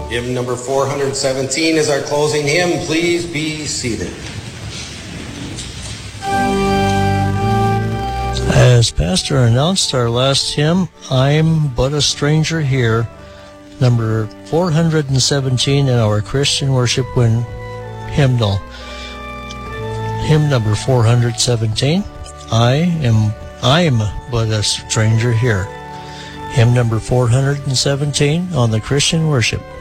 Hymn number 417 is our closing hymn. Please be seated. As Pastor announced our last hymn, I'm But a Stranger Here, number 417 in our Christian Worship hymnal. Hymn number 417, I'm but a stranger here. Hymn number 417 on the Christian Worship.